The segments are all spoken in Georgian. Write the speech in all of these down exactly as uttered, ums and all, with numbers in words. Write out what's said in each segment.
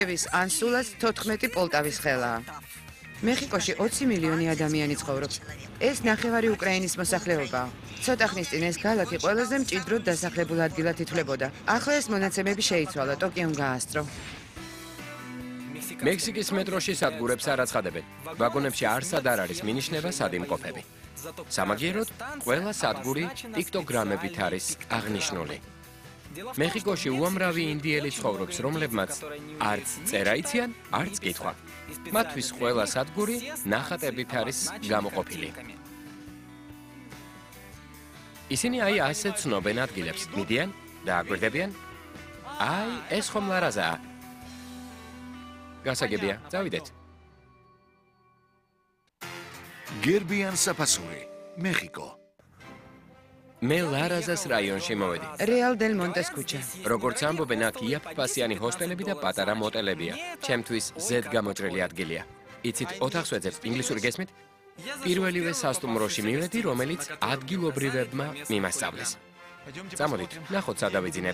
ვის ან სულაც თოთხმეტი პოლტავის ხელაა. მეხიკოში ოცი მილიონი ადამიანი ცხოვრობს. ეს ნახევარი უკრაინის მოსახლეობაა. ცოტა ხნის წინ ეს ქალაქი ყველაზე მჭიდროდ დასახლებულ ადგილად ითვლებოდა. ახლა ეს მონაცემები შეიცვალა, ტოკიომ გაასწრო. მექსიკის მეტროში სადგურებს არ აცხადებენ. ვაგონებში არსად არ არის მინიშნება სად იმყოფები. სამაგიეროდ, ყველა სადგური პიქტოგრამებით არის აღნიშნული. მეხიკოში უამრავი ინდიელი ცხოვრობს, რომლებმაც არც წერა იციან, არც კითხვა. მათთვის ყველა სადგური ნახატებით არის გამოყოფილი. ისინი აი ასე ცნობენ ადგილებს, მიდიან და აკვირდებიან. აი, ეს ხომ ლარაზაა. გასაგებია, წავიდეთ. გერბიან საფასური, მეხიკო. მე ლარაზას რაიონში მოვედი. რეალ დელ მონტეს ქუჩა. როგორც ამბობენ, აქ იაფფასიანი ჰოსტელები და პატარა მოტელებია. ჩემთვის ზედ გამოჭრილი ადგილია. იცით, ოთახს ვეძებ, ინგლისური გესმით? პირველივე სასტუმროში მივედი, რომელიც ადგილობრივებმა მიმასწავლეს. წამოდით, ნახოთ სად დავიძინებ.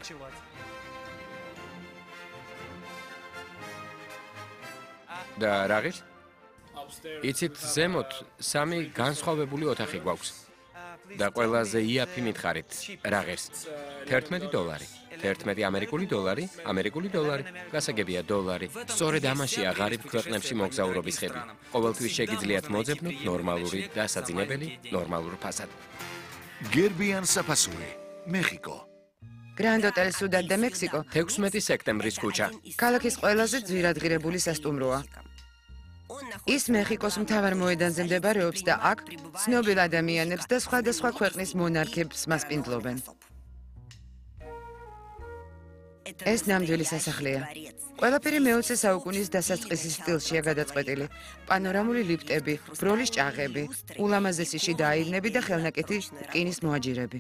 და რა ღირს? იცით, ზემოთ სამი განსხვავებული ოთახი გვაქვს. და ყველაზე იაფი მითხარით, რა ღირს? თერთმეტი დოლარი. თერთმეტი ამერიკული დოლარი, ამერიკული დოლარი, გასაგებია დოლარი. სწორედ ამაშია ღარიბ ქვეყნებში მოგზაურობის ხედვი. ყოველთვის შეგიძლიათ მოძებნოთ ნორმალური და საძინებელი ნორმალურ ფასად. გერბიან საფასური, მეხიკო. გრანდ ოტელ სუდად და მექსიკო. თექვსმეტი სექტემბრის ქუჩა. ქალაქის ყველაზე ძვირადღირებული სასტუმროა. ის მეხიკოს მთავარ მოედანზე მდებარეობს და აქ ცნობილ ადამიანებს და სხვადასხვა ქვეყნის მონარქებს მასპინძლობენ. ეს ნამდვილი სასახლეა. ყველაფერი მეოცე საუკუნის დასაწყისის სტილშია გადაწყვეტილი. პანორამული ლიფტები, ბროლის ჭაღები, ულამაზესი შიდა აივნები და ხელნაკეთი რკინის მოაჯირები.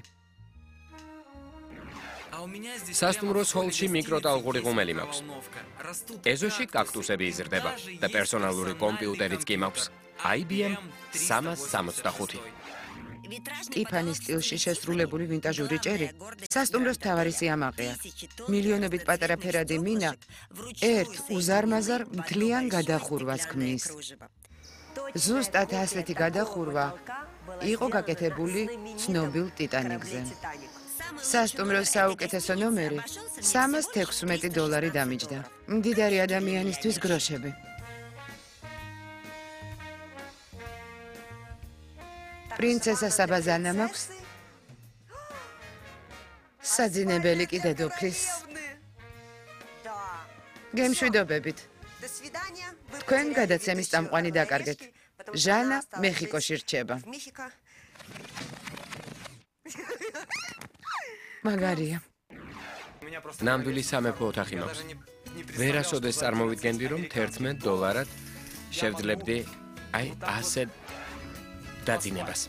სასტუმროს ჰოლში მიკროტალღური ღუმელი მაქვს. ეზოში კაქტუსები იზრდება და პერსონალური კომპიუტერიც კი მაქვს. აი ბი ემ სამას სამოცდახუთი. ტიფანის სტილში შესრულებული ვინტაჟური ჭერი სასტუმროს მთავარი სიამაყეა. მილიონობით პატარა ფერადი მინა ერთ უზარმაზარ მთლიან გადახურვას ქმნის. ზუსტად ასეთი გადახურვა იყო გაკეთებული ცნობილ ტიტანიკზე. სასტუმროს საუკეთესო ნომერი სამას თექვსმეტი დოლარი დამიჯდა. მდიდარი ადამიანისთვის გროშები. პრინცესა საბაზანა მაქვს. საძინებელი კი დედოფლის. გემშვიდობებით. თქვენ გადაცემის წამყვანი დაკარგეთ. ჟანა მეხიკოში რჩება. მაგარია. ნამდვილი სამეფო ოთახი მაქვს. ვერასოდეს წარმოვიდგენდი, რომ თერთმეტ დოლარად შევძლებდი აი ასე დაძინებას.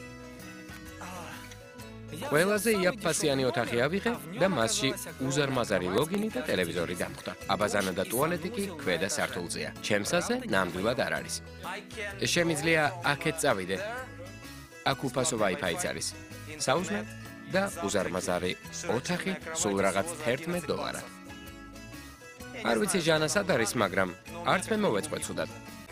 ყველაზე იაფფასიანი ოთახი ავიღე და მასში უზარმაზარი ლოგინი და ტელევიზორი დამხვდა. აბაზანა და ტუალეტი კი ქვედა სართულზეა. ჩემსაზე ნამდვილად არ არის. შემიძლია აქეთ წავიდე. აქ უფასო ვაიფაიც არის. საუზმე და უზარმაზარი ოთახი სულ რაღაც თერთმეტ დოლარად. არ ვიცი ჟანა სად არის, მაგრამ არც მე მოვეწყვე ცუდად.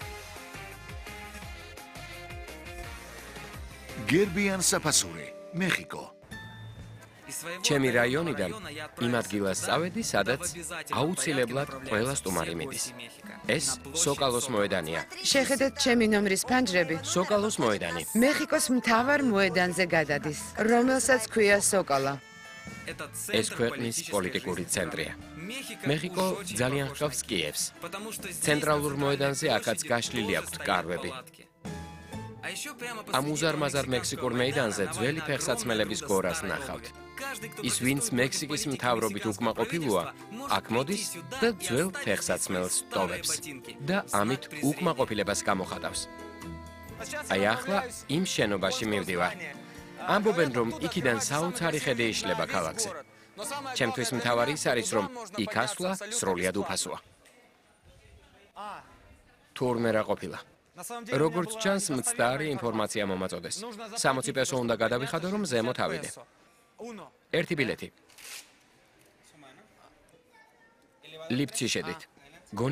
გერბიან საფასური, მეხიკო. ჩემი რაიონიდან იმ ადგილას წავედი, სადაც აუცილებლად ყველა სტუმარი მიდის. ეს სოკალოს მოედანია. შეხედეთ ჩემი ნომრის ფანჯრები. სოკალოს მოედანი. მეხიკოს მთავარ მოედანზე გადადის, რომელსაც ქვია სოკალა. ეს ქვეყნის პოლიტიკური ცენტრია. მეხიკო ძალიან ჰყავს კიევს. ცენტრალურ მოედანზე აქაც გაშლილი აქვთ კარვები. ამ უზარმაზარ მექსიკურ მეიდანზე ძველი ფეხსაცმელების გორას ნახავთ. ის, ვინც მექსიკის მთავრობით უკმაყოფილოა, აქ მოდის და ძველ ფეხსაცმელს ტოვებს და ამით უკმაყოფილებას გამოხატავს. აი ახლა იმ შენობაში მივდივარ. ამბობენ, რომ იქიდან საოცარი ხედი იშლება ქალაქზე. ჩემთვის მთავარი ის არის, რომ იქ ასვლა სრულად უფასოა. თურმე რა ყოფილა. როგორც ჩანს, მცდარი ინფორმაცია მომაწოდეს. სამოცი პესო უნდა გადავიხადო, რომ ზემოთ ავიდე. ერთი ბილეთი. ლიფტში შედით.